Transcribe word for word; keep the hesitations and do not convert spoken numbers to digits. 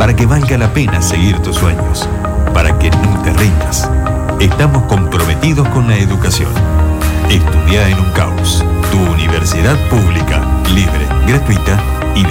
para que valga la pena seguir tus sueños, para que no te rindas. Estamos comprometidos con la educación. Estudia en UNCAUS, tu universidad pública, libre, gratuita y de